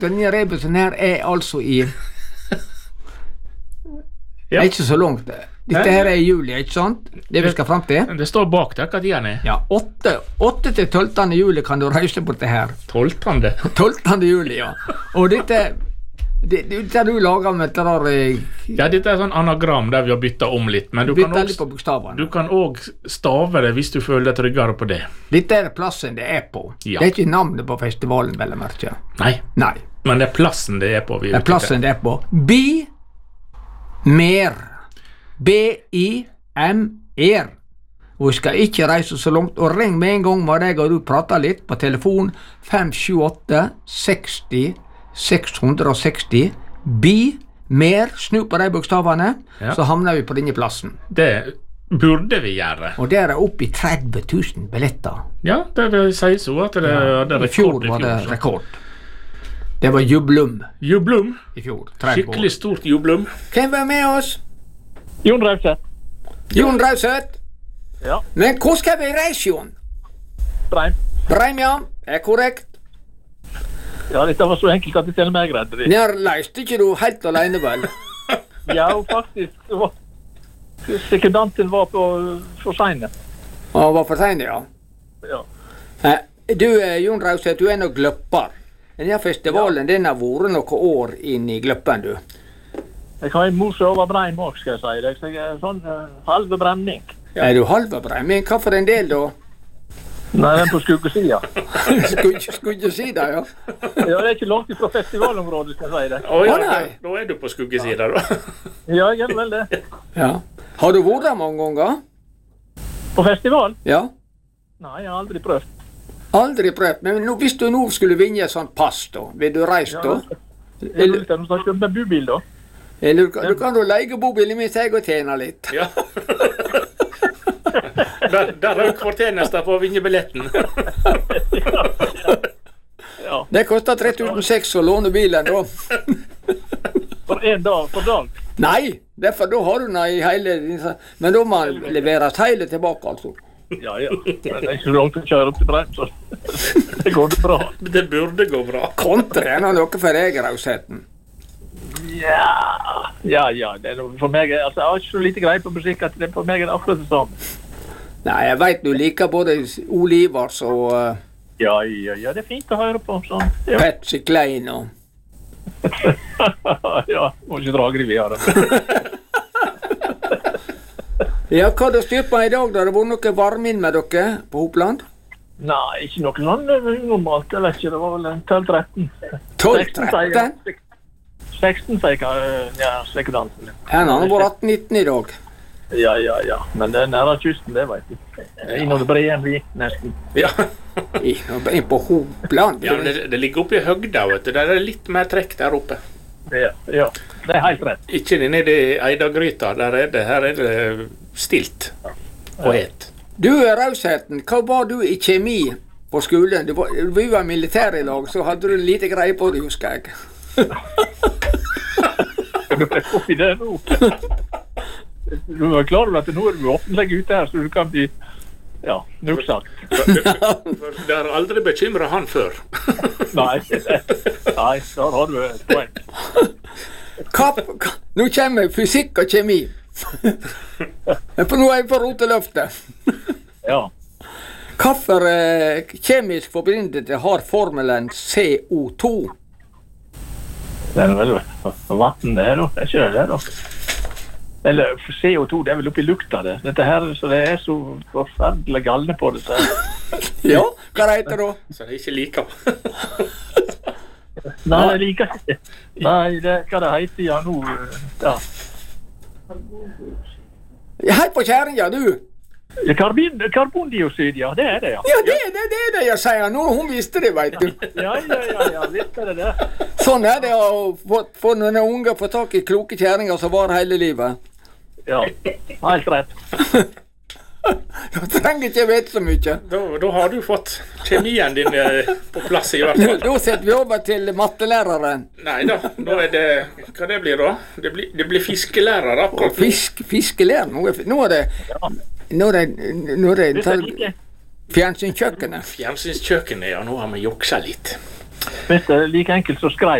denne rebusen her altså i Det ikke så langt. Dette her i juli, ikke sant? Det vi skal frem til. Det står bak der, hva tid er det? Ja, 8 til 12. juli kan du reise på det her. 12. 12. juli, ja. Og dette du lager med det der... Ja, dette sånn anagram der vi har byttet om litt, men du kan litt på bokstavene. Du kan også stave det hvis du føler deg tryggere på det. Dette plassen det på. Ja. Det ikke navnet på festivalen, vel å merke. Nei. Nei. Men det plassen det på. Det plassen det på. Mer. B-I-M-R. Og vi skal ikke reise så langt, og ring med en gang med deg og du prater litt på telefon 578-60-660. Mer, snu på de bokstavene, så havner vi på denne plassen. Det burde vi gjøre. Og der oppe i 30 000 billetter. Ja, det vil si så at det rekord. I fjor var det rekord. Det var jublum. Jublum? I fjor. Skikkelig stort jublum. Hvem var med oss? Jon Rauseth. Jon Rauseth? Ja. Men hvor skal vi reise, Jon? Breim. Breim, ja. Korrekt. Ja, dette var så enkelt at det til meg redde det. Nær leiste ikke du helt alene, vel? Ja, og faktisk sekundanten var for sene. Var for sene, ja. Ja. Du, Jon Rauseth, du nok gløpper. Denne festivalen, den har vært noen år inn i gløppen, du. Jeg har en mor som over Breim også, skal jeg si deg. Så jeg sånn halve bremning. Ja. Er du halve bremning? Hva for en del, da? Nei, den på skuggesida. Skuggesida, ja. Ja, det er ikke langt fra festivalområdet, skal jeg si det. Ja, da er du på skuggesida, da. Ja, jeg er vel det. Ja. Har du vært der mange ganger? På festival? Ja. Nei, jeg har aldri prøvd. Aldri prøvd, men hvis du nå skulle vinne et sånt pass, da, vil du reise da? Jeg vil snakke med bubil, da. Eller du kan jo leie bobilen min til jeg og tjene litt. Ja. Der har du kvartjenester på å vinne billetten. Ja. Det koster 3600 å låne bilen, da. For en dag, for dag? Nei, derfor da har du den i hele... Men da må man leveres hele tilbake, altså. Ja. Det er ikke langt å kjøre opp til Breim, så det går det bra. Det burde gå bra. Kontra er noe for deg, Rausheten. Ja, det er noe for meg, altså jeg har ikke så lite greie på musikk at det for meg er det akkurat det samme. Nei, jeg vet du liker både Olivers og... Ja, det er fint å høre på, sånn. Ja. Patsy Klein og... Ja, må ikke dra videre. Ja, hva har du styrt på i dag? Da det var noe varme inn med dere på Hopland? Nei, ikke noe sånn normalt, jeg vet ikke, det var vel 12-13. 12-13? 16, sier jeg, ja, sekundanten. Han har vært 18-19 i dag. Ja, men det er nære kysten, det vet du. Innom breen vi, nesten. Ja. Inn på Hopland. Ja, men det ligger oppe i høgda, vet du. Der er litt mer trekk der oppe. Ja, det er helt rett. Ikke nede i Eidagryta, her er det stilt og et. Du, Rausheten, hva var du i kjemi på skolen? Vi var militær i lag, så hadde du lite greie på det, husker jeg. Du er oppi det nå. Du er klar over at nå er du offentlig ute her, så du kan bli, ja, nok sagt. Det har aldri bekymret han før. Nei, der har du et poeng. Nå kommer fysikk og kjemi. For nå er jeg på roteløftet. Ja. Hva for kjemisk forbindelse har formelen CO2? Det er vel vatten det da, det er ikke det da. Eller CO2, det er vel oppi lukta det. Dette her, så det er så forferdelig galne på det. Så. Ja, hva heter det da? Så det ikke liker. Nei, jeg liker ikke. Nei, det hva det heter, ja, nå, ja. Hei på kjæringa, du! Karbondioksid, ja, det er det, ja. Ja, det er det jeg sier nå, hun visste det, vet du. Ja, visste det det. Sånn er det å få noen unger få tak i kloke kjæringer som var hele livet. Ja, helt rett. Du trenger ikke vite så mye. Da har du fått kjemien din på plass i hvert fall. Da setter vi over til mattelæreren. Nei da, nå er det, hva det blir da? Det blir fiskelærer akkurat. Fiskelærer? Nå er det fjernsynskjøkkenet. Fjernsynskjøkkenet, ja, nå har vi joksa litt. Hvis det er like enkelt som skrei,